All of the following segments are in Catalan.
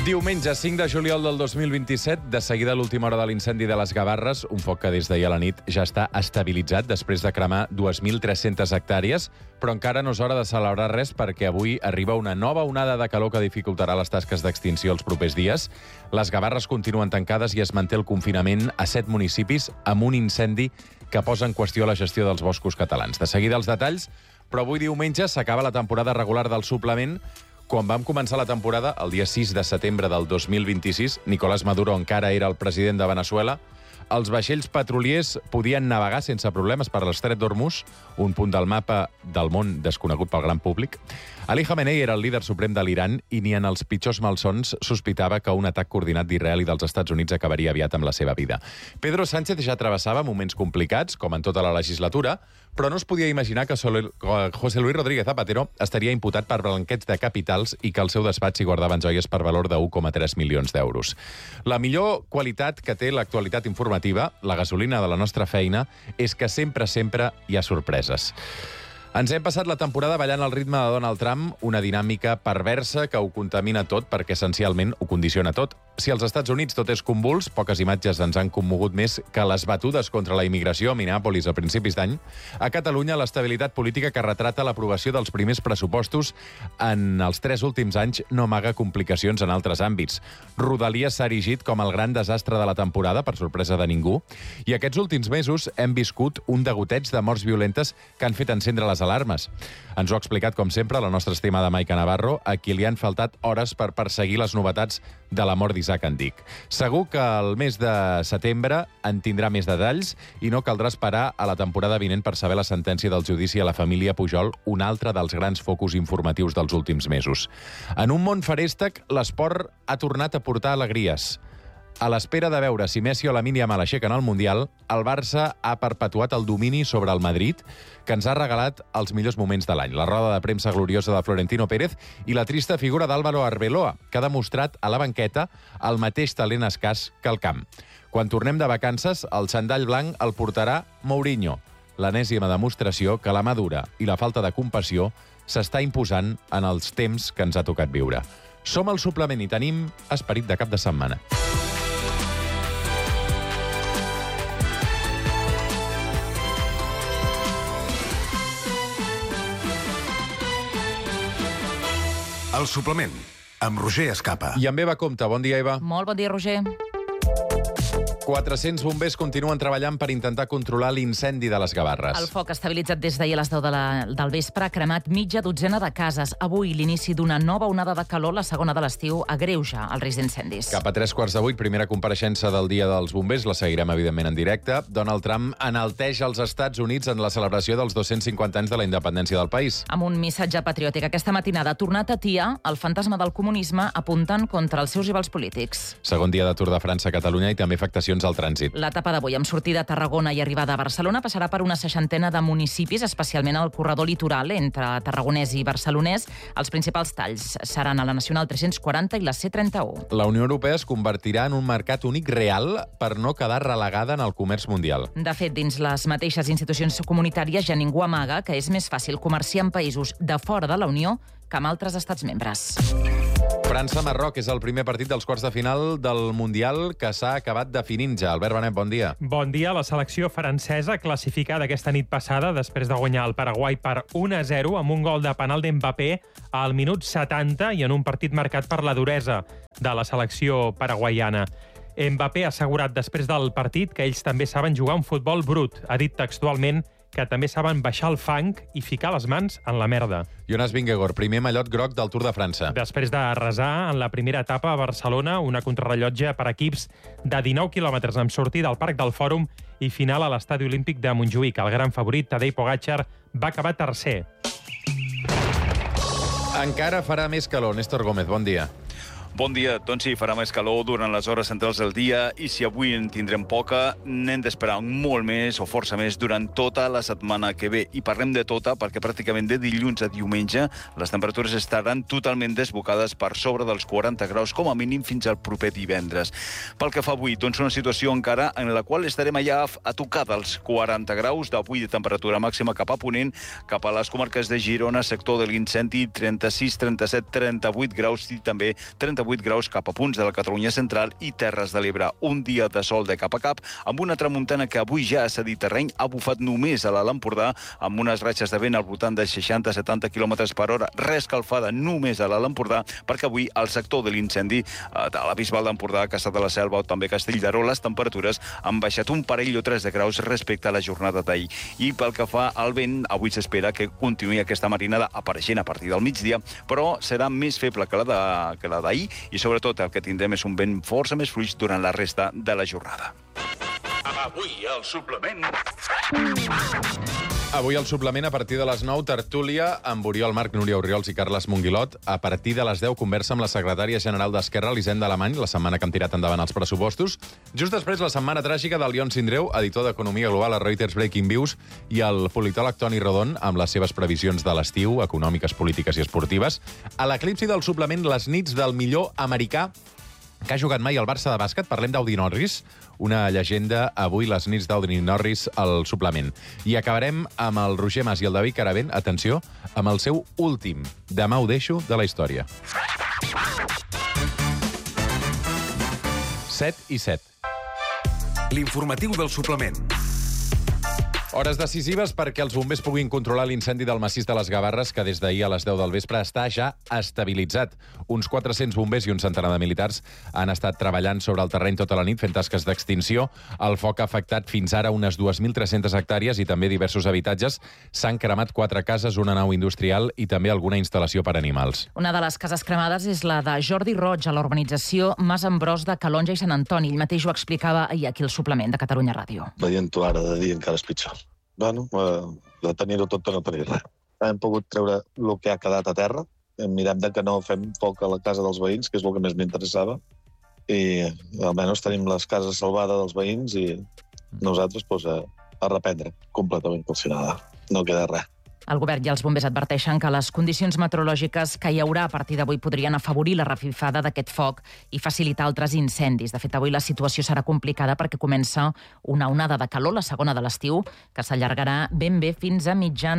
Diumenge 5 de juliol del 2027, de seguida a l'última hora de l'incendi de les Gavarres, un foc que des d'ahir a la nit ja està estabilitzat després de cremar 2.300 hectàrees, però encara no és hora de celebrar res perquè avui arriba una nova onada de calor que dificultarà les tasques d'extinció els propers dies. Les Gavarres continuen tancades i es manté el confinament a 7 municipis amb un incendi que posa en qüestió la gestió dels boscos catalans. De seguida els detalls, però avui diumenge s'acaba la temporada regular del suplement. Quan vam començar la temporada, el dia 6 de setembre del 2026, Nicolás Maduro encara era el president de Veneçuela, els vaixells petroliers podien navegar sense problemes per l'estret d'Hormuz, un punt del mapa del món desconegut pel gran públic. Ali Khamenei era el líder suprem de l'Iran i ni en els pitjors malsons sospitava que un atac coordinat d'Israel i dels Estats Units acabaria aviat amb la seva vida. Pedro Sánchez ja travessava moments complicats, com en tota la legislatura, però no es podia imaginar que José Luis Rodríguez Zapatero estaria imputat per blanqueig de capitals i que al seu despatx hi guardaven joies per valor de 1,3 milions d'euros. La millor qualitat que té l'actualitat informativa, la gasolina de la nostra feina, és que sempre hi ha sorpreses. Ens hem passat la temporada ballant al ritme de Donald Trump, una dinàmica perversa que ho contamina tot perquè essencialment ho condiciona tot. Si als Estats Units tot és convuls, poques imatges ens han commogut més que les batudes contra la immigració a Minneapolis a principis d'any. A Catalunya, l'estabilitat política que retrata l'aprovació dels primers pressupostos en els 3 últims anys no amaga complicacions en altres àmbits. Rodalies s'ha erigit com el gran desastre de la temporada, per sorpresa de ningú, i aquests últims mesos hem viscut un degoteig de morts violentes que han fet encendre les alarmes. Ens ho ha explicat, com sempre, la nostra estimada Maica Navarro, a qui li han faltat hores per perseguir les novetats de la mort d'Isaac Andic. Segur que el mes de setembre en tindrà més detalls i no caldrà esperar a la temporada vinent per saber la sentència del judici a la família Pujol, un altre dels grans focus informatius dels últims mesos. En un món feréstec, l'esport ha tornat a portar alegries. A l'espera de veure si Messi o Lamine Yamal aixequen el Mundial, el Barça ha perpetuat el domini sobre el Madrid, que ens ha regalat els millors moments de l'any. La roda de premsa gloriosa de Florentino Pérez i la trista figura d'Álvaro Arbeloa, que ha demostrat a la banqueta el mateix talent escàs que al camp. Quan tornem de vacances, el xandall blanc el portarà Mourinho, l'enèsima demostració que la mà dura i la falta de compassió s'està imposant en els temps que ens ha tocat viure. Som al suplement i tenim esperit de cap de setmana. El suplement, amb Roger Escapa. I amb Eva Compte. Bon dia, Eva. Molt bon dia, Roger. 400 bombers continuen treballant per intentar controlar l'incendi de les Gavarres. El foc estabilitzat des d'ahir a les 10 del vespre ha cremat mitja dotzena de cases. Avui, l'inici d'una nova onada de calor, la segona de l'estiu, agreuja el risc d'incendis. Cap a 3:15, primera compareixença del Dia dels Bombers, la seguirem, evidentment, en directe. Donald Trump enalteix els Estats Units en la celebració dels 250 anys de la independència del país. Amb un missatge patriòtic, aquesta matinada ha tornat a atiar el fantasma del comunisme apuntant contra els seus rivals polítics. Segon dia de Tour de França a Catalunya i també afectacions al trànsit. L'etapa d'avui, amb sortida a Tarragona i arribada a Barcelona, passarà per una 60ena de municipis, especialment al corredor litoral entre tarragonès i barcelonès. Els principals talls seran a la Nacional 340 i la C31. La Unió Europea es convertirà en un mercat únic real per no quedar relegada en el comerç mundial. De fet, dins les mateixes institucions comunitàries ja ningú amaga que és més fàcil comerciar amb països de fora de la Unió que amb altres estats membres. França-Marroc és el primer partit dels quarts de final del Mundial que s'ha acabat definint ja. Albert Benet, bon dia. Bon dia. La selecció francesa, classificada aquesta nit passada després de guanyar el Paraguai per 1-0 amb un gol de penal d'Mbappé al minut 70 i en un partit marcat per la duresa de la selecció paraguaiana. Mbappé ha assegurat després del partit que ells també saben jugar un futbol brut. Ha dit textualment que també saben baixar el fang i ficar les mans en la merda. Jonas Vingegaard, primer mallot groc del Tour de França. Després de arrasar en la primera etapa a Barcelona, una contrarrellotge per equips de 19 quilòmetres amb sortida al Parc del Fòrum i final a l'Estadi Olímpic de Montjuïc. El gran favorit, Tadej Pogačar, va acabar tercer. Encara farà més calor. Néstor Gómez, bon dia. Bon dia. Doncs sí, farà més calor durant les hores centrals del dia i si avui en tindrem poca, n'hem d'esperar molt més o força més durant tota la setmana que ve. I parlem de tota perquè pràcticament de dilluns a diumenge les temperatures estaran totalment desbocades per sobre dels 40 graus, com a mínim fins al proper divendres. Pel que fa avui, doncs una situació encara en la qual estarem allà a tocar dels 40 graus d'avui de temperatura màxima cap a Ponent, cap a les comarques de Girona, sector de l'Incendi, 36, 37, 38 graus i també 30 38 graus cap a punts de la Catalunya central i Terres de l'Ebre. Un dia de sol de cap a cap, amb una tramuntana que avui ja ha cedit terreny, ha bufat només a l'Alt Empordà, amb unes ratxes de vent al voltant de 60-70 km per hora, reescalfada només a l'Alt Empordà, perquè avui al sector de l'incendi de la Bisbal d'Empordà, Caçà de la Selva o també Castelldaró, les temperatures han baixat un parell o 3 de graus respecte a la jornada d'ahir. I pel que fa al vent, avui s'espera que continuï aquesta marinada apareixent a partir del migdia, però serà més feble que la d'ahir i sobretot el que tindrem és un vent força més fluix durant la resta de la jornada. Avui al suplement... Avui al suplement, a partir de les 9, tertúlia amb Oriol Marc, Núria Orriols i Carles Monguilot. A partir de les 10, conversa amb la secretària general d'Esquerra, Elisenda Alemany, la setmana que han tirat endavant els pressupostos. Just després, la setmana tràgica del Lion Sindreu, editor d'Economia Global a Reuters Breaking Views, i el politòleg Toni Rodon, amb les seves previsions de l'estiu, econòmiques, polítiques i esportives. A l'eclipsi del suplement, les nits del millor americà que ha jugat mai al Barça de bàsquet. Parlem d'Audi Norris, una llegenda. Avui les nits d'Audi Norris al suplement. I acabarem amb el Roger Mas i el David Caravent, atenció, amb el seu últim Demà ho deixo de la història. 7 i 7. L'informatiu del suplement. Hores decisives perquè els bombers puguin controlar l'incendi del massís de les Gavarres, que des d'ahir a les 10 del vespre està ja estabilitzat. Uns 400 bombers i un centenar de militars han estat treballant sobre el terreny tota la nit fent tasques d'extinció. El foc ha afectat fins ara unes 2.300 hectàrees i també diversos habitatges. S'han cremat 4 cases, una nau industrial i també alguna instal·lació per animals. Una de les cases cremades és la de Jordi Roig, a la urbanització Mas Ambròs de Calonja i Sant Antoni. Ell mateix ho explicava ahir aquí al suplement de Catalunya Ràdio. Veient-ho ara de dia encara és pitjor. Bueno, de tenir-ho tot per no tenir res. Hem pogut treure el que ha quedat a terra. Mirem de que no fem foc a la casa dels veïns, que és el que més m'interessava. I almenys tenim les cases salvades dels veïns i nosaltres a reprendre completament calcinada. No queda res. El govern i els bombers adverteixen que les condicions meteorològiques que hi haurà a partir d'avui podrien afavorir la revifada d'aquest foc i facilitar altres incendis. De fet, avui la situació serà complicada perquè comença una onada de calor, la segona de l'estiu, que s'allargarà ben bé fins a mitja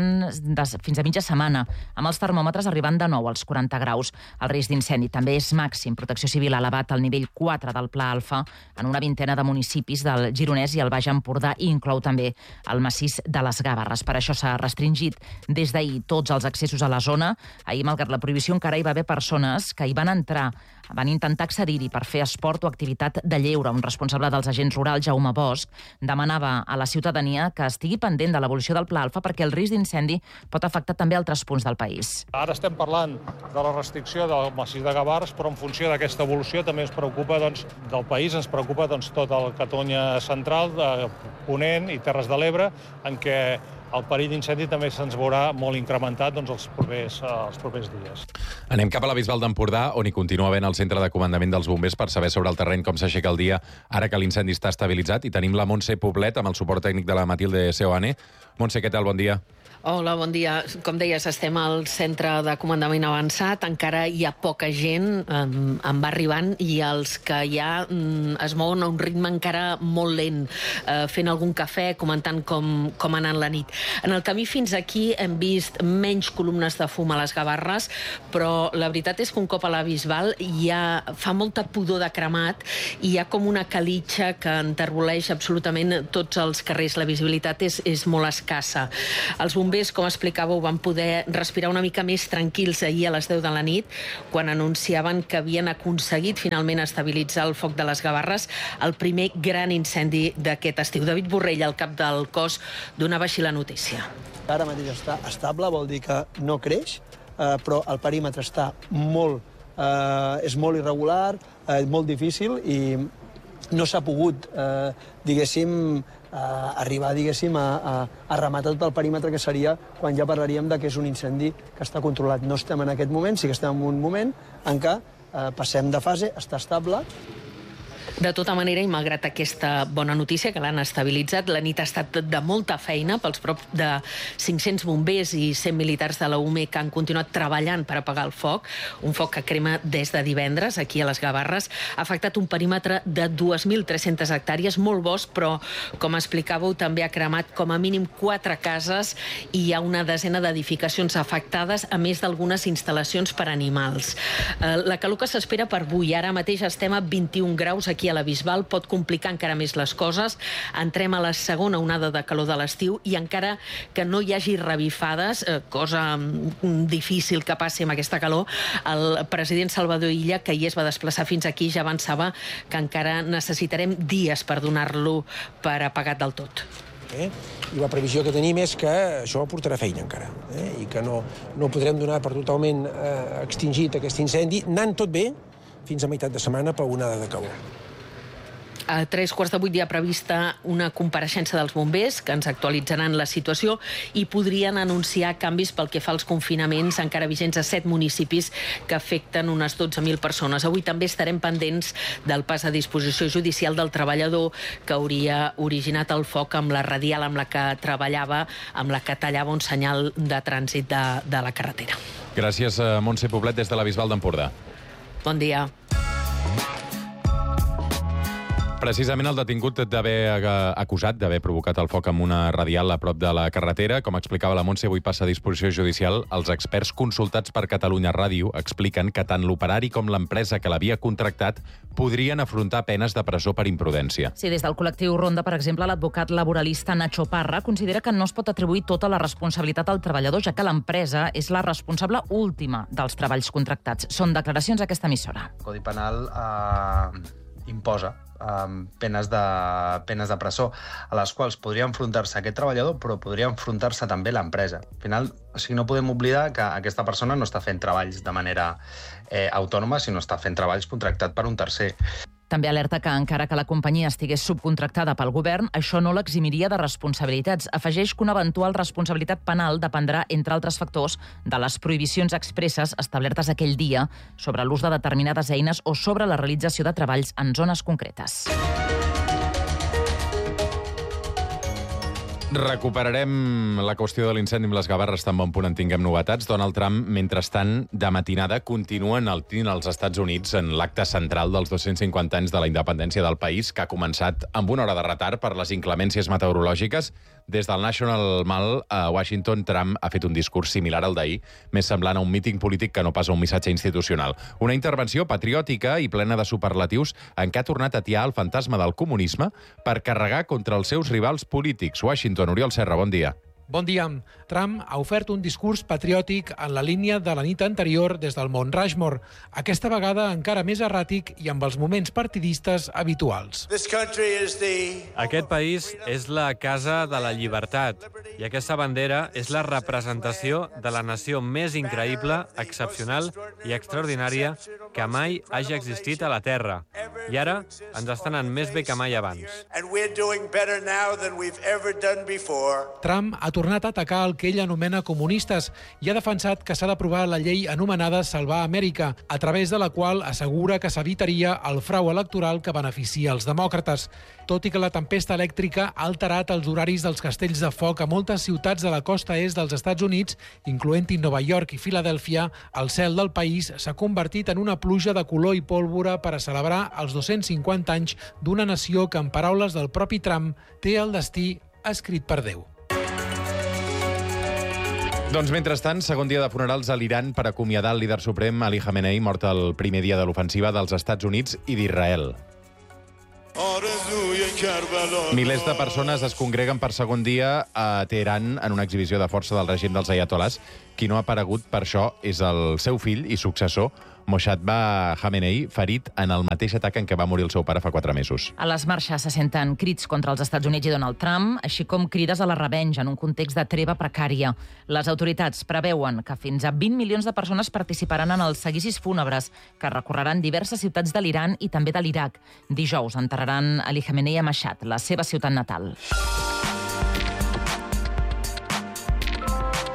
setmana, amb els termòmetres arribant de nou als 40 graus. El risc d'incendi també és màxim. Protecció Civil ha elevat al nivell 4 del Pla Alfa en una vintena de municipis del Gironès i el Baix Empordà, i inclou també el massís de les Gavarres. Per això s'ha restringit des d'ahir tots els accessos a la zona. Ahir, malgrat la prohibició, encara hi va haver persones que hi van entrar, van intentar accedir-hi per fer esport o activitat de lleure. Un responsable dels agents rurals, Jaume Bosch, demanava a la ciutadania que estigui pendent de l'evolució del Pla Alfa perquè el risc d'incendi pot afectar també altres punts del país. Ara estem parlant de la restricció del massís de Gavarres, però en funció d'aquesta evolució també ens preocupa del país, ens preocupa tota la Catalunya central, Ponent i Terres de l'Ebre, en què el perill d'incendi també se'ns veurà molt incrementat els propers dies. Anem cap a la Bisbal d'Empordà, on hi continua havent el centre de comandament dels bombers per saber sobre el terreny com s'aixeca el dia ara que l'incendi està estabilitzat. I tenim la Montse Poblet amb el suport tècnic de la Matilde Seoane. Montse, què tal? Bon dia. Hola, bon dia. Com deies, estem al centre de comandament avançat. Encara hi ha poca gent, en va arribant, i els que ja es mouen a un ritme encara molt lent, fent algun cafè, comentant com ha anat la nit. En el camí fins aquí hem vist menys columnes de fum a les Gavarres, però la veritat és que un cop a la Bisbal fa molta pudor de cremat i hi ha com una calitxa que enterboleix absolutament tots els carrers. La visibilitat és molt escassa. Els bombers, com explicàveu, van poder respirar una mica més tranquils ahir a les 10 de la nit, quan anunciaven que havien aconseguit finalment estabilitzar el foc de les Gavarres, el primer gran incendi d'aquest estiu. David Borrell, al cap del cos, donava així la notícia. Ara mateix està estable, vol dir que no creix, però el perímetre està és molt irregular, molt difícil, i no s'ha pogut, arribar, a rematar tot el perímetre, que seria quan ja parlaríem que és un incendi que està controlat. No estem en aquest moment, sí que estem en un moment en què passem de fase, està estable. De tota manera, i malgrat aquesta bona notícia que l'han estabilitzat, la nit ha estat de molta feina pels prop de 500 bombers i 100 militars de la UME que han continuat treballant per apagar el foc, un foc que crema des de divendres aquí a les Gavarres. Ha afectat un perímetre de 2.300 hectàrees, molt bosc, però, com explicàveu, també ha cremat com a mínim 4 cases i hi ha una desena d'edificacions afectades, a més d'algunes instal·lacions per a animals. La calor que s'espera per avui, ara mateix estem a 21 graus aquí a la Bisbal, pot complicar encara més les coses. Entrem a la segona onada de calor de l'estiu i encara que no hi hagi revifades, cosa difícil que passi amb aquesta calor, el president Salvador Illa, que hi es va desplaçar fins aquí, ja avançava que encara necessitarem dies per donar-lo per apagat del tot. I la previsió que tenim és que això portarà feina encara, i que no podrem donar per totalment extingit aquest incendi, anant tot bé fins a meitat de setmana per onada de calor. A 7:45 hi ha prevista una compareixença dels bombers que ens actualitzaran la situació i podrien anunciar canvis pel que fa als confinaments encara vigents a 7 municipis que afecten unes 12.000 persones. Avui també estarem pendents del pas a disposició judicial del treballador que hauria originat el foc amb la radial amb la que treballava, amb la que tallava un senyal de trànsit de la carretera. Gràcies, Montse Poblet, des de la Bisbal d'Empordà. Bon dia. Precisament el detingut d'haver acusat d'haver provocat el foc amb una radial a prop de la carretera. Com explicava la Montse, avui passa a disposició judicial. Els experts consultats per Catalunya Ràdio expliquen que tant l'operari com l'empresa que l'havia contractat podrien afrontar penes de presó per imprudència. Sí, des del col·lectiu Ronda, per exemple, l'advocat laboralista Nacho Parra considera que no es pot atribuir tota la responsabilitat al treballador, ja que l'empresa és la responsable última dels treballs contractats. Són declaracions a aquesta emissora. El Codi Penal imposa penes de presó, a les quals podria enfrontar-se aquest treballador, però podria enfrontar-se també l'empresa. Al final, no podem oblidar que aquesta persona no està fent treballs de manera autònoma, sinó està fent treballs contractats per un tercer. També alerta que, encara que la companyia estigués subcontractada pel govern, això no l'eximiria de responsabilitats. Afegeix que una eventual responsabilitat penal dependrà, entre altres factors, de les prohibicions expresses establertes aquell dia sobre l'ús de determinades eines o sobre la realització de treballs en zones concretes. Recuperarem la qüestió de l'incendi amb les Gavarres tan bon punt en tinguem novetats. Donald Trump, mentrestant, de matinada, continua enaltint als Estats Units en l'acte central dels 250 anys de la independència del país, que ha començat amb una hora de retard per les inclemències meteorològiques. Des del National Mall a Washington, Trump ha fet un discurs similar al d'ahir, més semblant a un míting polític que no pas a un missatge institucional. Una intervenció patriòtica i plena de superlatius en què ha tornat a atiar el fantasma del comunisme per carregar contra els seus rivals polítics. Washington, Oriol Serra, bon dia. Bon dia. Trump ha ofert un discurs patriòtic en la línia de la nit anterior des del Mont Rushmore, aquesta vegada encara més erràtic i amb els moments partidistes habituals. Aquest país és la casa de la llibertat i aquesta bandera és la representació de la nació més increïble, excepcional i extraordinària que mai hagi existit a la Terra. I ara ens està anant més bé que mai abans. Trump ha tornat a atacar el que ell anomena comunistes i ha defensat que s'ha d'aprovar la llei anomenada Salvar Amèrica, a través de la qual assegura que s'evitaria el frau electoral que beneficia els demòcrates. Tot i que la tempesta elèctrica ha alterat els horaris dels castells de foc a moltes ciutats de la costa est dels Estats Units, incloent-hi Nova York i Filadèlfia, el cel del país s'ha convertit en una pluja de color i pólvora per a celebrar els 250 anys d'una nació que, en paraules del propi Trump, té el destí escrit per Déu. Doncs, mentrestant, segon dia de funerals a l'Iran per acomiadar el líder suprem Ali Khamenei, mort el primer dia de l'ofensiva dels Estats Units i d'Israel. Milers de persones es congreguen per segon dia a Teheran en una exhibició de força del règim dels ayatolás. Qui no ha aparegut per això és el seu fill i successor, Mossadegh Khamenei, ferit en el mateix atac en què va morir el seu pare fa 4 mesos. A les marxes se senten crits contra els Estats Units i Donald Trump, així com crides a la revenja en un context de treva precària. Les autoritats preveuen que fins a 20 milions de persones participaran en els seguicis fúnebres que recorreran diverses ciutats de l'Iran i també de l'Iraq. Dijous enterraran Ali Khamenei a Mashhad, la seva ciutat natal.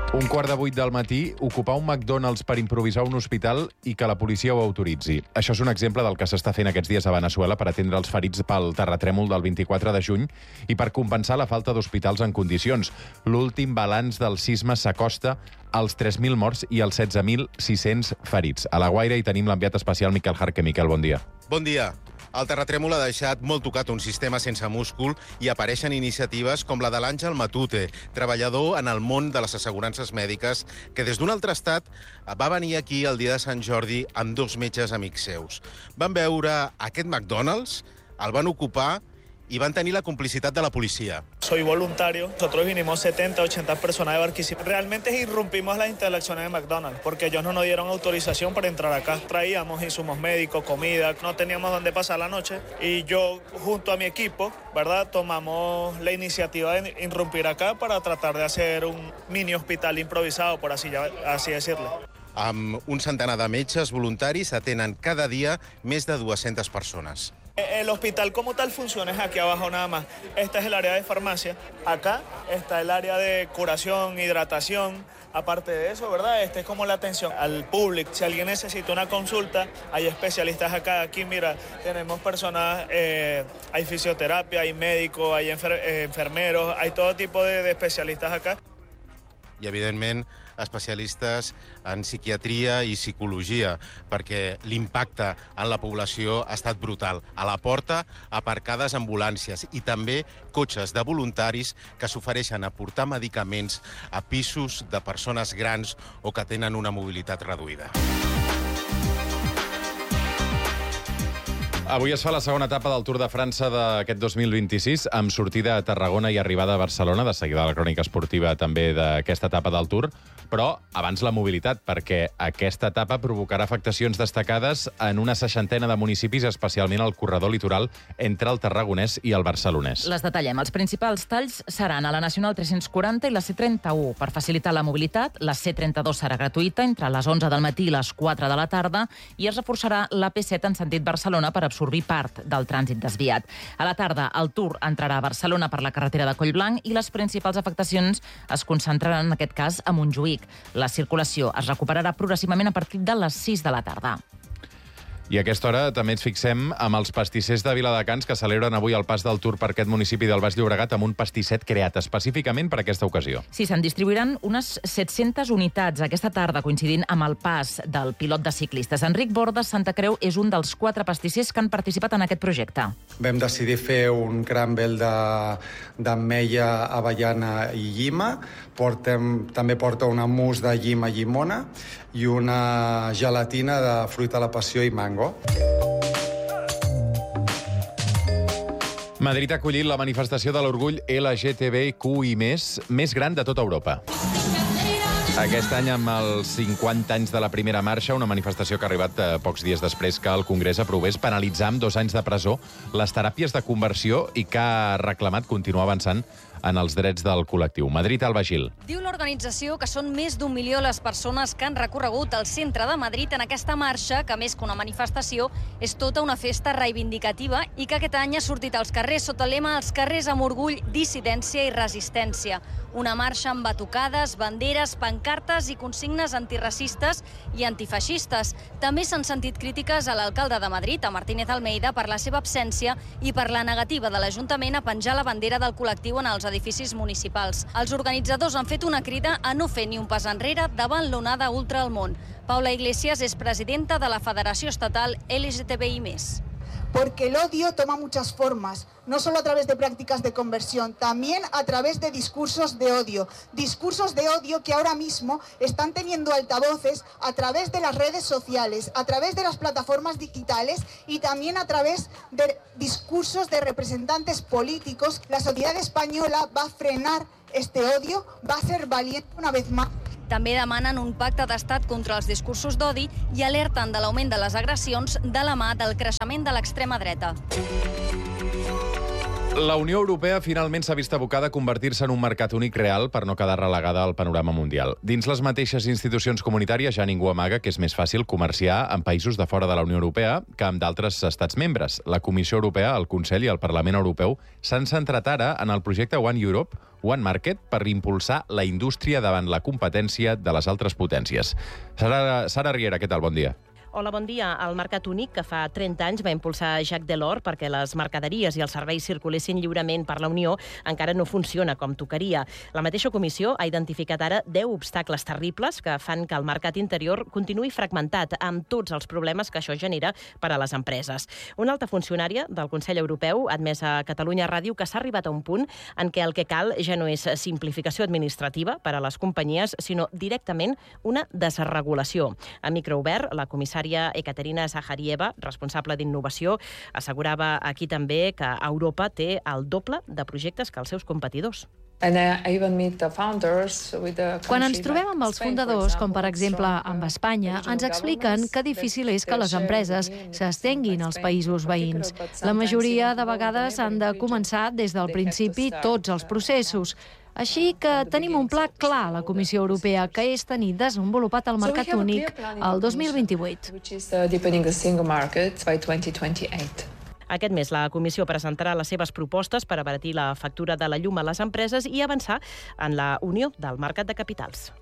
1:15 del matí, ocupar un McDonald's per improvisar un hospital i que la policia ho autoritzi. Això és un exemple del que s'està fent aquests dies a Veneçuela per atendre els ferits pel terratrèmol del 24 de juny i per compensar la falta d'hospitals en condicions. L'últim balanç del sisme s'acosta als 3.000 morts i als 16.600 ferits. A La Guaira hi tenim l'enviat especial Miquel Jarque. Miquel, bon dia. Bon dia. El terratrèmol ha deixat molt tocat un sistema sense múscul i apareixen iniciatives com la de l'Àngel Matute, treballador en el món de les assegurances mèdiques, que des d'un altre estat va venir aquí el dia de Sant Jordi amb 2 metges amics seus. Van veure aquest McDonald's, el van ocupar y van a tener la complicidad de la policía. Soy voluntario. Nosotros vinimos 70, 80 personas de Barquisimeto. Realmente irrumpimos las instalaciones de McDonald's porque ellos no nos dieron autorización para entrar acá. Traíamos insumos médicos, comida, no teníamos dónde pasar la noche y yo junto a mi equipo, ¿verdad?, tomamos la iniciativa de irrumpir acá para tratar de hacer un mini hospital improvisado, por así decirlo. Amb un centenar de metges voluntaris atenen cada dia més de 200 persones. El hospital como tal funciona es aquí abajo nada más. Esta es el área de farmacia. Acá está el área de curación, hidratación. Aparte de eso, ¿verdad? Este es como la atención al público. Si alguien necesita una consulta, hay especialistas acá. Aquí, mira, tenemos personas, hay fisioterapia, hay médicos, hay enfermeros, hay todo tipo de especialistas acá. I, evidentment, especialistes en psiquiatria i psicologia, perquè l'impacte en la població ha estat brutal. A la porta, aparcades ambulàncies i també cotxes de voluntaris que s'ofereixen a portar medicaments a pisos de persones grans o que tenen una mobilitat reduïda. Avui es fa la segona etapa del Tour de França d'aquest 2026, amb sortida a Tarragona i arribada a Barcelona. De seguida la crònica esportiva també d'aquesta etapa del Tour. Però abans la mobilitat, perquè aquesta etapa provocarà afectacions destacades en una 60ena de municipis, especialment al corredor litoral entre el Tarragonès i el Barcelonès. Les detallem. Els principals talls seran a la Nacional 340 i la C31. Per facilitar la mobilitat, la C32 serà gratuïta entre les 11 del matí i les 4 de la tarda i es reforçarà la P7 en sentit Barcelona per absorbir part del trànsit desviat. A la tarda, el Tour entrarà a Barcelona per la carretera de Collblanc i les principals afectacions es concentraran en aquest cas a Montjuïc. La circulació es recuperarà progressivament a partir de les 6 de la tarda. I a aquesta hora també ens fixem amb els pastissers de Viladecans que celebren avui el pas del Tour per aquest municipi del Baix Llobregat amb un pastisset creat específicament per aquesta ocasió. Sí, se'n distribuiran unes 700 unitats aquesta tarda, coincidint amb el pas del pilot de ciclistes. Enric Bordes Santa Creu és un dels 4 pastissers que han participat en aquest projecte. Vam decidir fer un crumble d'ametlla, avellana i llima. També porta una mousse de llima i llimona i una gelatina de fruita a la passió i mango. Madrid ha acollit la manifestació de l'orgull LGTBQI+, més gran de tota Europa. Aquest any, amb els 50 anys de la primera marxa, una manifestació que ha arribat pocs dies després que el Congrés aprovés penalitzar amb 2 anys de presó les teràpies de conversió i que ha reclamat continuar avançant en els drets del col·lectiu. Madrid, Alba Gil. Diu l'organització que són més d'1 milió les persones que han recorregut el centre de Madrid en aquesta marxa, que més que una manifestació és tota una festa reivindicativa i que aquest any ha sortit als carrers sota el lema "Els carrers amb orgull, dissidència i resistència". Una marxa amb batucades, banderes, pancartes i consignes antiracistes i antifeixistes. També s'han sentit crítiques a l'alcalde de Madrid, a Martínez Almeida, per la seva absència i per la negativa de l'Ajuntament a penjar la bandera del col·lectiu en els edificis municipals. Els organitzadors han fet una crida a no fer ni un pas enrere davant l'onada ultra al món. Paula Iglesias és presidenta de la Federació Estatal LGTBI+. Porque el odio toma muchas formas, no solo a través de prácticas de conversión, también a través de discursos de odio que ahora mismo están teniendo altavoces a través de las redes sociales, a través de las plataformas digitales y también a través de discursos de representantes políticos. La sociedad española va a frenar este odio, va a ser valiente una vez más. També demanen un pacte d'estat contra els discursos d'odi i alerten de l'augment de les agressions de la mà del creixement de l'extrema dreta. La Unió Europea finalment s'ha vist abocada a convertir-se en un mercat únic real per no quedar relegada al panorama mundial. Dins les mateixes institucions comunitàries ja ningú amaga que és més fàcil comerciar amb països de fora de la Unió Europea que amb d'altres estats membres. La Comissió Europea, el Consell i el Parlament Europeu s'han centrat ara en el projecte One Europe, One Market, per impulsar la indústria davant la competència de les altres potències. Sara Riera, què tal? Bon dia. Hola, bon dia. El Mercat Únic, que fa 30 anys va impulsar Jacques Delors perquè les mercaderies i els serveis circulessin lliurement per la Unió, encara no funciona com tocaria. La mateixa comissió ha identificat ara 10 obstacles terribles que fan que el mercat interior continuï fragmentat, amb tots els problemes que això genera per a les empreses. Una alta funcionària del Consell Europeu ha admès a Catalunya Ràdio que s'ha arribat a un punt en què el que cal ja no és simplificació administrativa per a les companyies, sinó directament una desregulació. A microobert, la comissària Ekaterina Zaharieva, responsable d'innovació, assegurava aquí també que Europa té el doble de projectes que els seus competidors. Quan ens trobem amb els fundadors, com per exemple amb Espanya, ens expliquen que difícil és que les empreses s'estenguin als països veïns. La majoria de vegades han de començar des del principi tots els processos. Així que tenim un pla clar a la Comissió Europea, que és tenir desenvolupat el mercat únic el 2028. Aquest mes la Comissió presentarà les seves propostes per abaratir la factura de la llum a les empreses i avançar en la unió del mercat de capitals.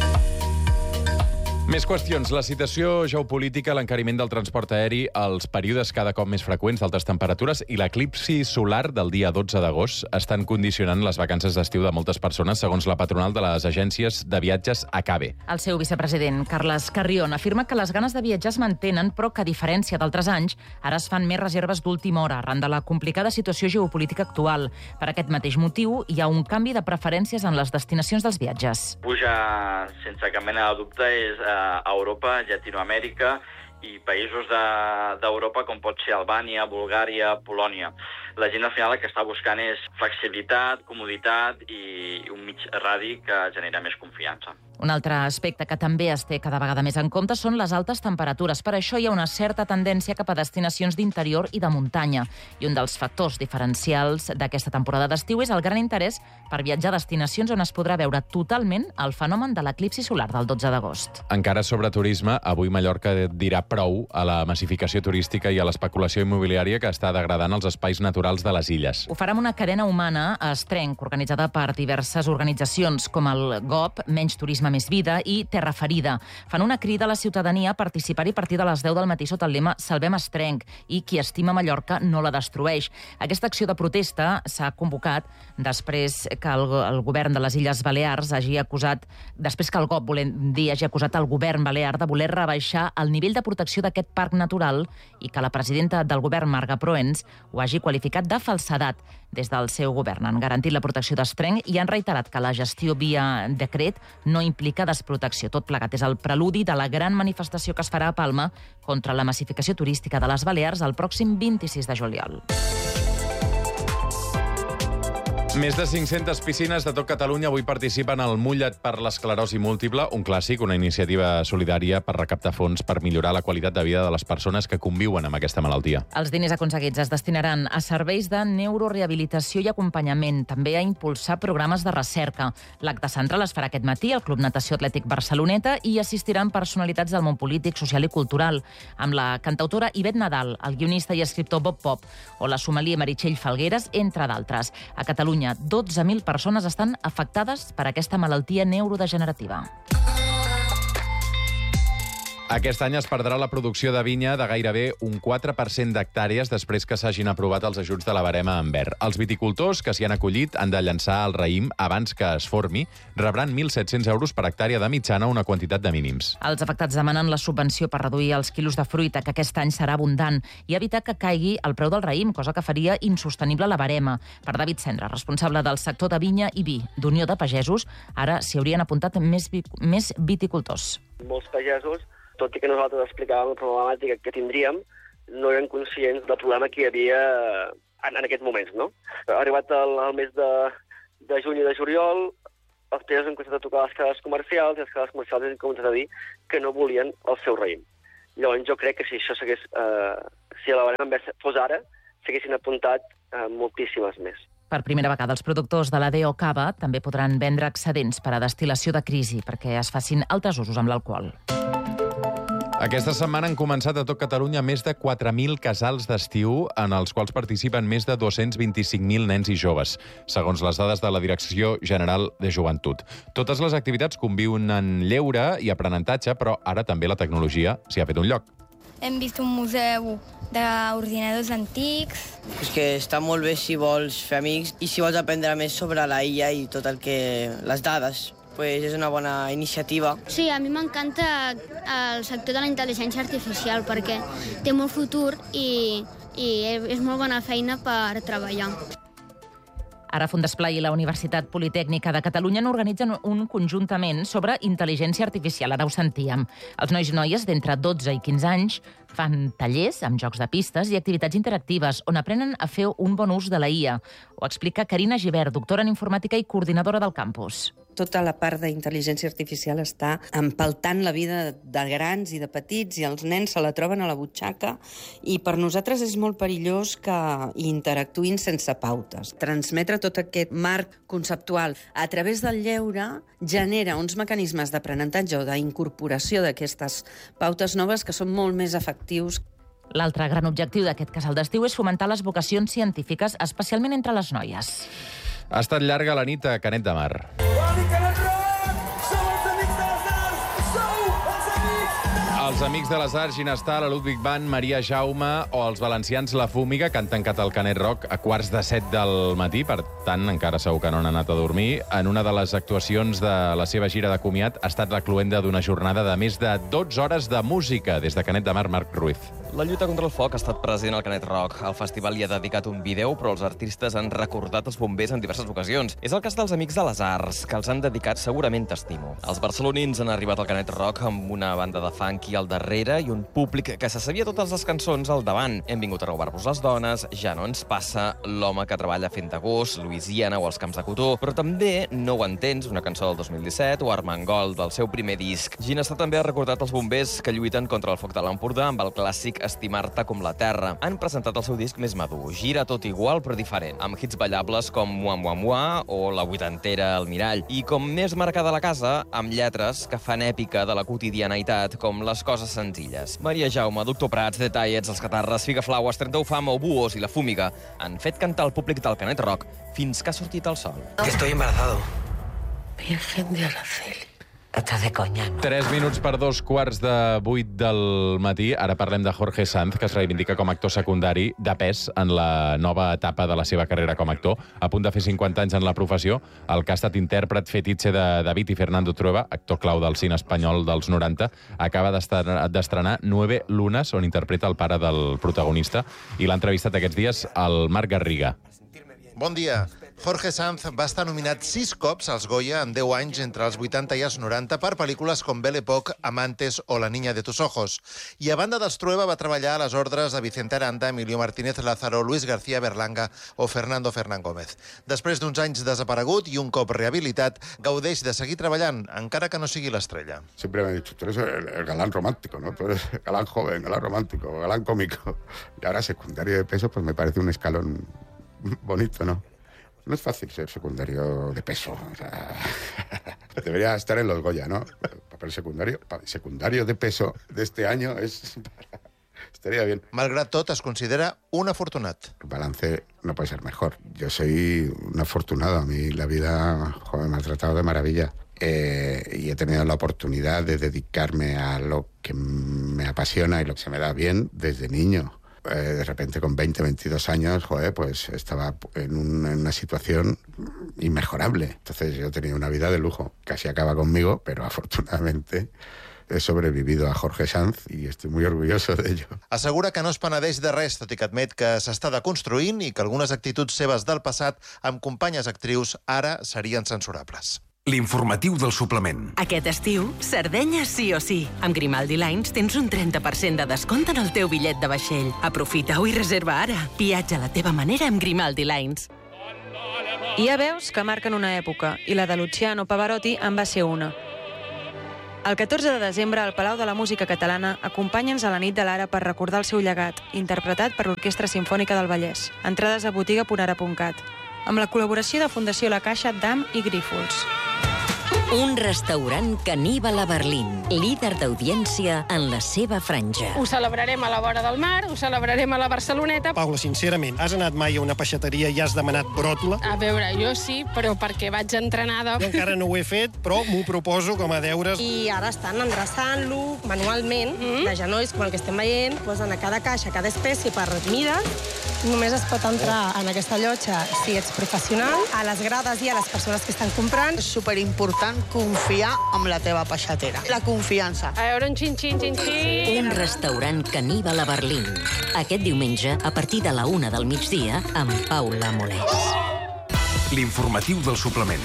Més qüestions. La situació geopolítica, l'encariment del transport aeri, els períodes cada cop més freqüents d'altes temperatures i l'eclipsi solar del dia 12 d'agost estan condicionant les vacances d'estiu de moltes persones, segons la patronal de les agències de viatges ACABE. El seu vicepresident, Carles Carrión, afirma que les ganes de viatjar es mantenen, però que, a diferència d'altres anys, ara es fan més reserves d'última hora arran de la complicada situació geopolítica actual. Per aquest mateix motiu, hi ha un canvi de preferències en les destinacions dels viatges. Puja, sense cap mena de dubte, és a Europa, Llatinoamèrica i països d'Europa com pot ser Albània, Bulgària, Polònia. La gent al final el que està buscant és flexibilitat, comoditat i un mig radi que genera més confiança. Un altre aspecte que també es té cada vegada més en compte són les altes temperatures. Per això hi ha una certa tendència cap a destinacions d'interior i de muntanya. I un dels factors diferencials d'aquesta temporada d'estiu és el gran interès per viatjar a destinacions on es podrà veure totalment el fenomen de l'eclipsi solar del 12 d'agost. Encara sobre turisme, avui Mallorca dirà prou a la massificació turística i a l'especulació immobiliària que està degradant els espais naturals de les illes. Ho farà amb una cadena humana a Estrenc, organitzada per diverses organitzacions com el GOP, Menys Turisme Més Vida, i Terra Ferida. Fan una crida a la ciutadania a participar-hi a partir de les 10 del matí sota el lema Salvem Estrenc i qui estima Mallorca no la destrueix. Aquesta acció de protesta s'ha convocat després que el govern de les Illes Balears hagi acusat, després que el GOP, volem dir, hagi acusat el govern balear de voler rebaixar el nivell de protecció d'aquest parc natural i que la presidenta del govern, Marga Proens, ho hagi qualificat de falsedat. Des del seu govern han garantit la protecció d'Estrenc i han reiterat que la gestió via decret no implica desprotecció. Tot plegat és el preludi de la gran manifestació que es farà a Palma contra la massificació turística de les Balears el pròxim 26 de juliol. Més de 500 piscines de tot Catalunya avui participen al Mulla't per l'esclerosi múltiple, un clàssic, una iniciativa solidària per recaptar fons per millorar la qualitat de vida de les persones que conviuen amb aquesta malaltia. Els diners aconseguits es destinaran a serveis de neurorehabilitació i acompanyament, també a impulsar programes de recerca. L'acte central es farà aquest matí al Club Natació Atlètic Barceloneta i assistiran personalitats del món polític, social i cultural, amb la cantautora Ivet Nadal, el guionista i escriptor Bob Pop o la sommelier Meritxell Falgueres, entre d'altres. A Catalunya, 12.000 persones estan afectades per aquesta malaltia neurodegenerativa. Aquest any es perdrà la producció de vinya de gairebé un 4% d'hectàrees després que s'hagin aprovat els ajuts de la barema en verd. Els viticultors que s'hi han acollit han de llançar el raïm abans que es formi. Rebran 1.700 euros per hectàrea de mitjana, una quantitat de mínims. Els afectats demanen la subvenció per reduir els quilos de fruita, que aquest any serà abundant, i evitar que caigui el preu del raïm, cosa que faria insostenible la barema. Per David Cendra, responsable del sector de vinya i vi d'Unió de Pagesos, ara s'hi haurien apuntat més viticultors. Molts pagesos, tot i que nosaltres explicàvem la problemàtica que tindríem, no eren conscients del problema que hi havia en aquests moments, no? Ha arribat el mes de juny i de juliol, els pagesos han començat a tocar les cases comercials i les cases comercials han començat a dir que no volien el seu raïm. Llavors jo crec que si això s'hagués, si la barema fos ara, s'haguessin apuntat moltíssimes més. Per primera vegada, els productors de la DO Cava també podran vendre excedents per a destil·lació de crisi perquè es facin altres usos amb l'alcohol. Aquesta setmana han començat a tot Catalunya més de 4.000 casals d'estiu en els quals participen més de 225.000 nens i joves, segons les dades de la Direcció General de Joventut. Totes les activitats conviuen en lleure i aprenentatge, però ara també la tecnologia s'hi ha fet un lloc. Hem vist un museu d'ordinadors antics. És que està molt bé si vols fer amics i si vols aprendre més sobre la IA i tot el que... les dades. Pues és una bona iniciativa. Sí, a mi m'encanta el sector de la intel·ligència artificial perquè té molt futur i és molt bona feina per treballar. Ara Fundesplai i la Universitat Politècnica de Catalunya n'organitzen un conjuntament sobre intel·ligència artificial. Ara ho sentíem. Els nois i noies d'entre 12 i 15 anys fan tallers amb jocs de pistes i activitats interactives on aprenen a fer un bon ús de la IA. Ho explica Carina Gibert, doctora en informàtica i coordinadora del campus. Tota la part d'intel·ligència artificial està empaltant la vida de grans i de petits i els nens se la troben a la butxaca i per nosaltres és molt perillós que interactuïn sense pautes. Transmetre tot aquest marc conceptual a través del lleure genera uns mecanismes d'aprenentatge o d'incorporació d'aquestes pautes noves que són molt més efectius. L'altre gran objectiu d'aquest casal d'estiu és fomentar les vocacions científiques, especialment entre les noies. Ha estat llarga la nit a Canet de Mar. Els Amics de les Arts, Ginestar, la Ludwig Band, Maria Jaume o els valencians La Fúmiga, que han tancat el Canet Rock a 7:15 del matí, per tant, encara segur que no han anat a dormir. En una de les actuacions de la seva gira de comiat ha estat la cloenda d'una jornada de més de 12 hores de música. Des de Canet de Mar, Marc Ruiz. La lluita contra el foc ha estat present al Canet Rock. El festival hi ha dedicat un vídeo, però els artistes han recordat els bombers en diverses ocasions. És el cas dels Amics de les Arts, que els han dedicat segurament t'estimo. Els barcelonins han arribat al Canet Rock amb una banda de funky al darrere i un públic que se sabia totes les cançons al davant. Hem vingut a robar-vos les dones, Ja no ens passa, L'home que treballa fent agost, Louisiana o Els camps de cotó, però també No ho entens, una cançó del 2017, o Armengol, del seu primer disc. Ginestar també ha recordat els bombers que lluiten contra el foc de l'Empordà amb el clàssic Estimar-te com la terra. Han presentat el seu disc més madur, Gira tot igual però diferent, amb hits ballables com Mua Mua Mua o La vuitantera al mirall. I com més marcada la casa, amb lletres que fan èpica de la quotidianitat, com Les coses senzilles. Maria Jaume, Doctor Prats, Detallets, Els Catarres, Figaflaues, 30 Ufam o Buos i La Fúmiga han fet cantar el públic del Canet Rock fins que ha sortit el sol. Que estoy embarazado. Virgen de Araceli. Estàs de conya, no? 3 minuts per 2:15 del matí. Ara parlem de Jorge Sanz, que es reivindica com a actor secundari de pes en la nova etapa de la seva carrera com a actor. A punt de fer 50 anys en la professió, el que ha estat intèrpret fetitxe de David i Fernando Trueba, actor clau del cine espanyol dels 90, acaba d'estrenar 9 lunes, on interpreta el pare del protagonista, i l'ha entrevistat aquests dies el Marc Garriga. Bon dia. Jorge Sanz va estar nominat 6 cops als Goya en 10 anys entre els 80 i els 90 per pel·lícules com Belle Époque, Amantes o La niña de tus ojos. I a banda dels Trueba va treballar a les ordres de Vicente Aranda, Emilio Martínez Lázaro, Luis García Berlanga o Fernando Fernán Gómez. Després d'uns anys desaparegut i un cop rehabilitat, gaudeix de seguir treballant, encara que no sigui l'estrella. Siempre me he dicho, tú eres el galán romántico, ¿no? Tú eres el galán joven, galán romántico, galán cómico. Y ahora secundario de peso, pues me parece un escalón bonito, ¿no? No es fácil ser secundario de peso. O sea, debería estar en los Goya, ¿no? Papel secundario. Secundario de peso de este año estaría bien. Malgrat tot, es considera un afortunat. El balance no puede ser mejor. Yo soy un afortunado. A mí la vida, joder, me ha tratado de maravilla. Y he tenido la oportunidad de dedicarme a lo que me apasiona y lo que se me da bien desde niño. De repente con 20, 22 años, joder, pues estaba en una situación inmejorable. Entonces yo he tenido una vida de lujo. Casi acaba conmigo, pero afortunadamente he sobrevivido a Jorge Sanz i estic muy orgulloso de ello. Assegura que no es penedeix de res, tot i que admet que s'està deconstruint i que algunes actituds seves del passat amb companyes actrius ara serien censurables. L'informatiu del suplement. Aquest estiu, Sardenya sí o sí. Amb Grimaldi Lines tens un 30% de descompte en el teu bitllet de vaixell. Aprofita-ho i reserva ara. Viatja a la teva manera amb Grimaldi Lines. Hi ha veus que marquen una època, i la de Luciano Pavarotti en va ser una. El 14 de desembre, al Palau de la Música Catalana, acompanya'ns a la nit de l'Ara per recordar el seu llegat, interpretat per l'Orquestra Simfònica del Vallès. Entrades a botiga.ara.cat. Amb la col·laboració de Fundació La Caixa, DAM i Grífols. Un restaurant caníbal a Berlín, líder d'audiència en la seva franja. Ho celebrarem a la vora del mar, ho celebrarem a la Barceloneta. Paula, sincerament, has anat mai a una peixateria i has demanat bròtola? A veure, jo sí, però perquè vaig entrenada. Jo encara no ho he fet, però m'ho proposo com a deures. I ara estan endreçant-lo manualment, de genolls, com el que estem veient, posen a cada caixa, cada espècie per mida. Només es pot entrar en aquesta llotja si ets professional. A les grades i a les persones que estan comprant. És superimportant confiar en la teva peixatera. La confiança. A veure, un xin-xin. Un restaurant caníbal a Berlín. Aquest diumenge, a partir de la 1 del migdia, amb Paula Molés. L'informatiu del suplement.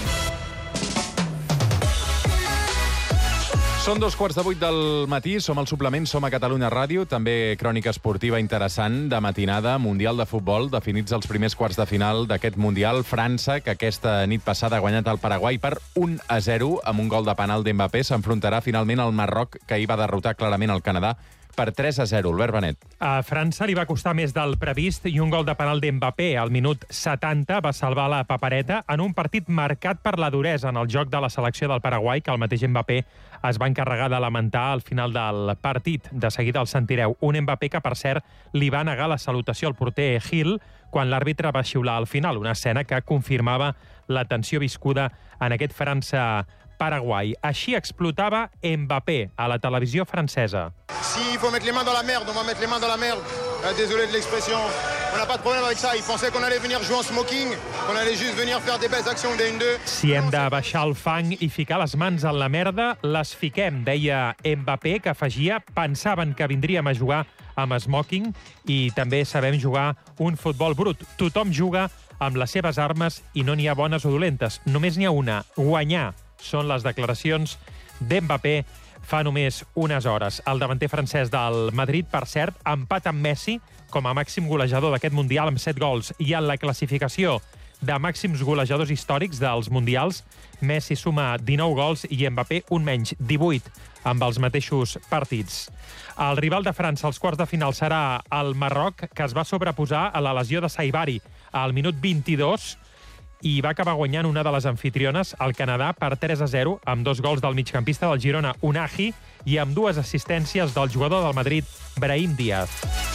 Són 2:15 del matí, som al suplement, som a Catalunya Ràdio, també crònica esportiva interessant de matinada, Mundial de Futbol, definits els primers quarts de final d'aquest Mundial. França, que aquesta nit passada ha guanyat el Paraguai per 1-0 amb un gol de penal d'Mbappé, s'enfrontarà finalment al Marroc, que ahir va derrotar clarament el Canadà per 3-0. Albert Benet. A França li va costar més del previst i un gol de penal d'Mbappé al minut 70 va salvar la papereta en un partit marcat per la duresa en el joc de la selecció del Paraguai, que el mateix Mbappé es va encarregar de lamentar al final del partit. De seguida el sentireu. Un Mbappé que, per cert, li va negar la salutació al porter Gil quan l'àrbitre va xiular al final, una escena que confirmava la tensió viscuda en aquest França-Paraguai. Així explotava Mbappé a la televisió francesa. S'il faut mettre les mains dans la merde, on va mettre les mains dans la merde. Désolé de l'expression. On n'a pas de problème avec ça. Ils pensaient qu'on allait venir jouer en smoking, qu'on allait juste venir faire des belles actions des 1-2. Si hem de baixar el fang i ficar les mans en la merda, les fiquem, deia Mbappé, que afegia: pensaven que vindríem a jugar amb smoking i també sabem jugar un futbol brut. Tothom juga amb les seves armes i no n'hi ha bones o dolentes. Només n'hi ha una: guanyar. Són les declaracions d'Mbappé fa només unes hores. El davanter francès del Madrid, per cert, empat amb Messi com a màxim golejador d'aquest Mundial amb 7 gols. I en la classificació de màxims golejadors històrics dels Mundials, Messi suma 19 gols i Mbappé un menys, 18, amb els mateixos partits. El rival de França als quarts de final serà el Marroc, que es va sobreposar a la lesió de Saibari al minut 22 i va acabar guanyant una de les anfitriones, el Canadà, per 3-0, amb 2 gols del migcampista del Girona, Unahi, i amb 2 assistències del jugador del Madrid, Brahim Díaz.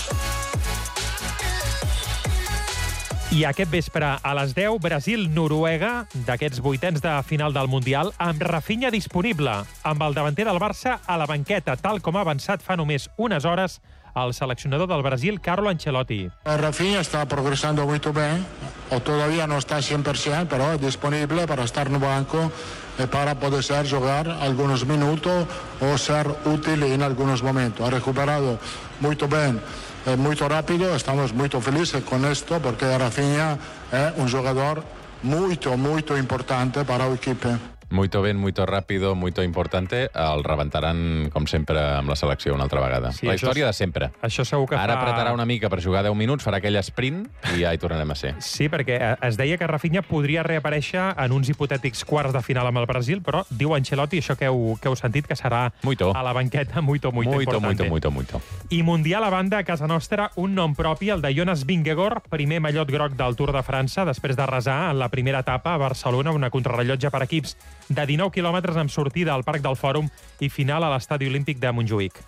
I aquest vespre, a les 10, Brasil-Noruega, d'aquests vuitens de final del Mundial, amb Rafinha disponible, amb el davanter del Barça a la banqueta, tal com ha avançat fa només unes hores el seleccionador del Brasil, Carlo Ancelotti. Rafinha está progresando muy bien, o todavía no está 100%, pero es disponible para estar en el banco para poder jugar algunos minutos o ser útil en algunos momentos. Ha recuperado muy bien, muy rápido, estamos muy felices con esto porque Rafinha es un jugador muy importante para el equipo. Muito ben, muito rápido, muito importante. El rebentaran, com sempre, amb la selecció una altra vegada. Sí, la història de sempre. Això segur que Ara apretarà una mica per jugar 10 minuts, farà aquell sprint i ja hi tornarem a ser. Sí, perquè es deia que Rafinha podria reaparèixer en uns hipotètics quarts de final amb el Brasil, però diu Ancelotti, això que heu sentit, que serà a la banqueta muito importante. Muito. I Mundial a banda, a casa nostra, un nom propi, el de Jonas Vingegaard, primer mallot groc del Tour de França, després d'arrasar en la primera etapa a Barcelona, una contrarrellotge per equips de 19 quilòmetres amb sortida al Parc del Fòrum i final a l'Estadi Olímpic de Montjuïc.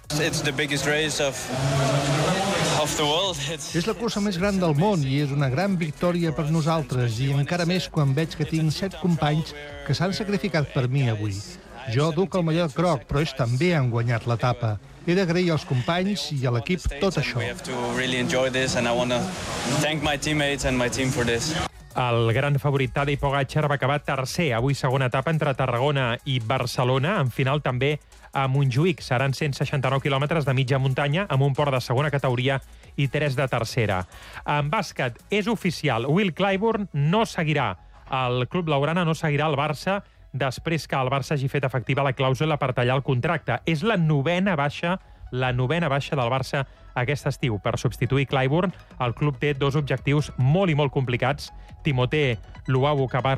És la cursa més gran del món i és una gran victòria per nosaltres, i encara més quan veig que tinc 7 companys que s'han sacrificat per mi avui. Jo duc el mallot groc, però ells també han guanyat l'etapa. He d'agrair als companys i a l'equip tot això. El gran favorit Tadej Pogačar va acabar tercer, avui segona etapa entre Tarragona i Barcelona, en final també a Montjuïc. Seran 169 quilòmetres de mitja muntanya amb un port de segona categoria i 3 de tercera. En bàsquet és oficial, Will Clyburn no seguirà. El club blaugrana no seguirà el Barça després que el Barça hagi fet efectiva la clàusula per tallar el contracte. És la novena baixa del Barça aquest estiu. Per substituir Clyburn, el club té 2 objectius molt i molt complicats. Timothé Luau Cabarrot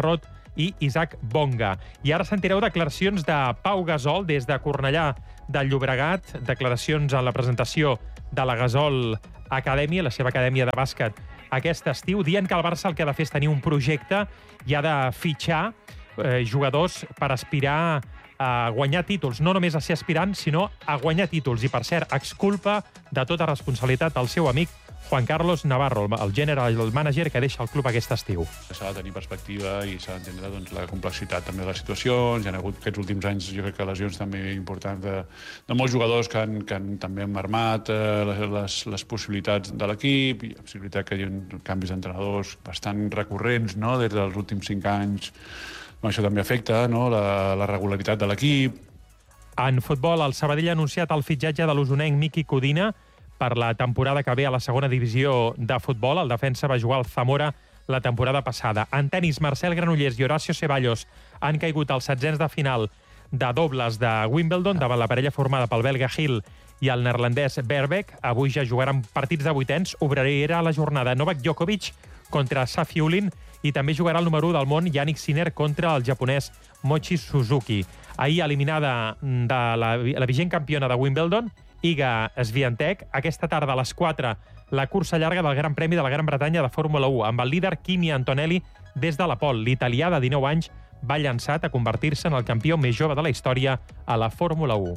i Isaac Bonga. I ara sentireu declaracions de Pau Gasol des de Cornellà de Llobregat, declaracions en la presentació de la Gasol Academy, la seva acadèmia de bàsquet, aquest estiu, dient que el Barça el que ha de fer és tenir un projecte i ha de fitxar jugadors per aspirar a guanyar títols, no només a ser aspirant, sinó a guanyar títols. I, per cert, exculpa de tota responsabilitat al seu amic Juan Carlos Navarro, el general manager que deixa el club aquest estiu. S'ha de tenir perspectiva i s'ha d'entendre la complexitat també de les situacions. Hi ha hagut aquests últims anys, jo crec que lesions també importants de molts jugadors que han també marmat les possibilitats de l'equip. Hi ha possibilitat que hi ha canvis d'entrenadors bastant recurrents des dels últims 5 anys. Això també afecta la regularitat de l'equip. En futbol, el Sabadell ha anunciat el fitxatge de l'usonenc Miki Codina per la temporada que ve a la segona divisió de futbol. El defensa va jugar al Zamora la temporada passada. En tenis, Marcel Granollers i Horacio Ceballos han caigut als setzents de final de dobles de Wimbledon davant la parella formada pel belga Hill i el neerlandès Verbeek. Avui ja jugaran partits de vuitens. Obrirà la jornada Novak Djokovic contra Safiullin i també jugarà el número 1 del món Yannick Sinner contra el japonès Mochi Suzuki. Ahir, eliminada de la vigent campiona de Wimbledon, Iga Swiatek, aquesta tarda a les 4, la cursa llarga del Gran Premi de la Gran Bretanya de Fórmula 1, amb el líder Kimi Antonelli des de la pol. L'italià de 19 anys va llançat a convertir-se en el campió més jove de la història a la Fórmula 1.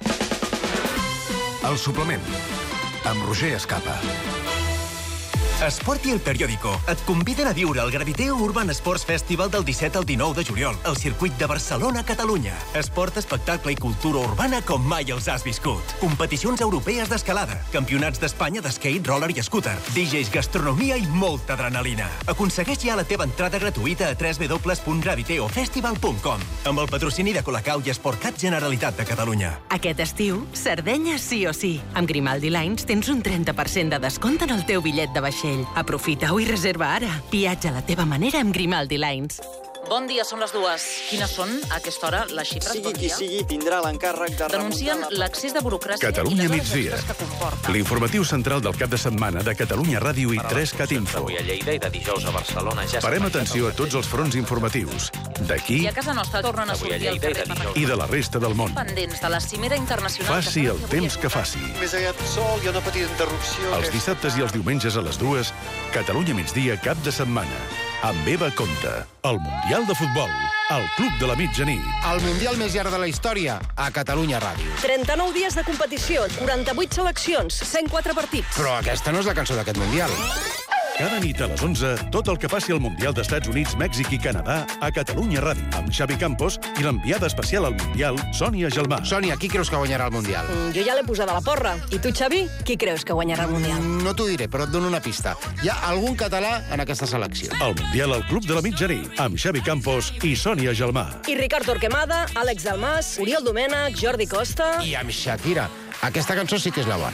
El suplement, amb Roger Escapa. Esport i El Periódico et conviden a viure el Graviteo Urban Sports Festival del 17 al 19 de juliol al circuit de Barcelona, Catalunya. Esport, espectacle i cultura urbana com mai els has viscut. Competicions europees d'escalada, campionats d'Espanya d'skate, roller i scooter, DJs, gastronomia i molta adrenalina. Aconsegueix ja la teva entrada gratuïta a www.graviteofestival.com amb el patrocini de Colacau i Sportcat Generalitat de Catalunya. Aquest estiu, Sardenya sí o sí. Amb Grimaldi Lines tens un 30% de descompte en el teu bitllet de vaixell. Aprofita-ho i reserva ara. Viatja a la teva manera amb Grimaldi Lines. Bon dia, són les 2. Quines són a aquesta hora les xifres? Sigui qui sigui, tindrà l'encàrrec de denuncien l'excés de burocràcia Catalunya i les migdia. hores que comporta. L'informatiu central del cap de setmana de Catalunya Ràdio i 3CAT Info. Avui a Lleida i de dijous a Barcelona ja Parem atenció a tots els fronts informatius, d'aquí I a casa nostra tornen a sortir al carrer i de la resta del món. pendents de la cimera internacional. Faci el temps que faci. Més aviat sol, hi ha una petita interrupció. Els dissabtes i els diumenges a les 2, Catalunya migdia cap de setmana. Amb Eva Conta, el Mundial de Futbol, el Club de la Mitjanit. El Mundial més llarg de la història, a Catalunya Ràdio. 39 dies de competició, 48 seleccions, 104 partits. Però aquesta no és la cançó d'aquest Mundial. Cada nit a les 11, tot el que passi al Mundial d'Estats Units, Mèxic i Canadà a Catalunya Ràdio, amb Xavi Campos i l'enviada especial al Mundial, Sònia Gelmà. Sònia, qui creus que guanyarà el Mundial? Jo ja l'he posada a la porra. I tu, Xavi, qui creus que guanyarà el Mundial? No t'ho diré, però et dono una pista. Hi ha algun català en aquesta selecció. El Mundial al Club de la Mitjanit, amb Xavi Campos i Sònia Gelmà. I Ricard Torquemada, Àlex Dalmas, Oriol Domènech, Jordi Costa... I amb Shakira. Aquesta cançó sí que és la bona.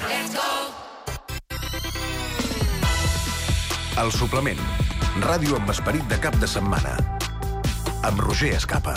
El suplement. Ràdio amb esperit de cap de setmana. Amb Roger Escapa.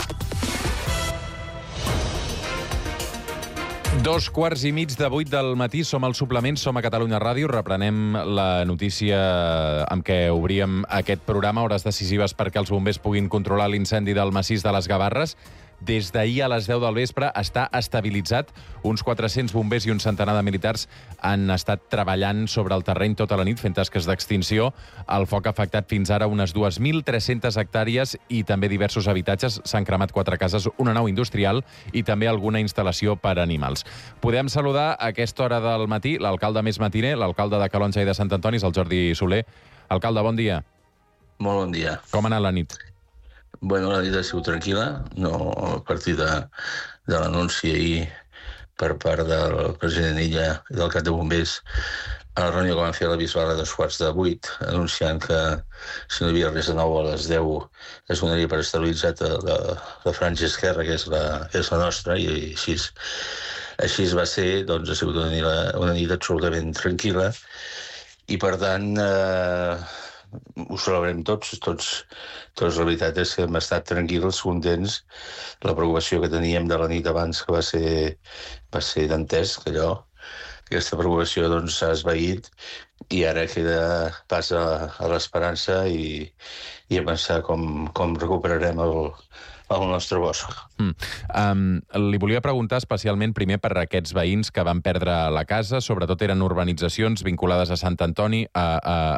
7:15 del matí, som al suplement, som a Catalunya Ràdio, reprenem la notícia amb què obríem aquest programa, hores decisives perquè els bombers puguin controlar l'incendi del massís de les Gavarres. Des d'ahir a les 10 del vespre està estabilitzat. Uns 400 bombers i un centenar de militars han estat treballant sobre el terreny tota la nit, fent tasques d'extinció. El foc ha afectat fins ara unes 2.300 hectàrees i també diversos habitatges. S'han cremat 4 cases, una nau industrial i també alguna instal·lació per a animals. Podem saludar a aquesta hora del matí l'alcalde més matiner, l'alcalde de Calonja i de Sant Antoni, el Jordi Soler. Alcalde, bon dia. Molt bon dia. Com ha anat la nit? Bueno, la nit ha sigut tranquil·la, no a partir de l'anunci ahir per part del president Illa i del cap de bombers a la reunió que van fer a la Bisbal a 7:45, anunciant que si no hi havia res de nou a les 10 es donaria per estabilitzat la franja esquerra, que és la nostra, i així va ser. Doncs ha sigut una nit absolutament tranquil·la i, per tant, ho celebrem tots. La veritat és que hem estat tranquils, contents. La preocupació que teníem de la nit abans, que va ser dantesc, allò, aquesta preocupació doncs, s'ha esvaït i ara queda pas a l'esperança i a pensar com recuperarem el nostre bosc. Li volia preguntar especialment primer per aquests veïns que van perdre la casa, sobretot eren urbanitzacions vinculades a Sant Antoni, a